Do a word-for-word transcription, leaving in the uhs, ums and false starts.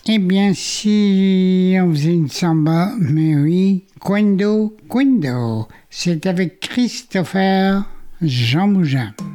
Eh bien, si on faisait une samba, mais oui, Quendo, Quendo, c'est avec Christopher Jean Mougin.